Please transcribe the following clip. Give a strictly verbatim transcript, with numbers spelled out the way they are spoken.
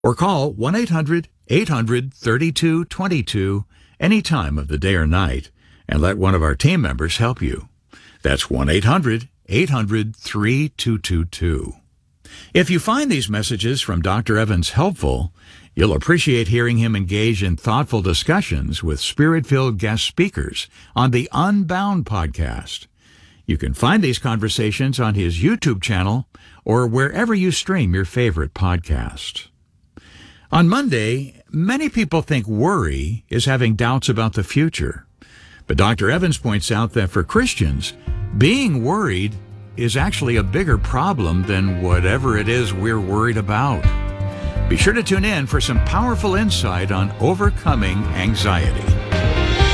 or call one eight hundred eight hundred thirty-two twenty-two any time of the day or night and let one of our team members help you. That's one eight hundred eight hundred thirty-two twenty-two. If you find these messages from Doctor Evans helpful, you'll appreciate hearing him engage in thoughtful discussions with Spirit-filled guest speakers on the Unbound podcast. You can find these conversations on his YouTube channel or wherever you stream your favorite podcast. On Monday, many people think worry is having doubts about the future. But Doctor Evans points out that for Christians, being worried is actually a bigger problem than whatever it is we're worried about. Be sure to tune in for some powerful insight on overcoming anxiety.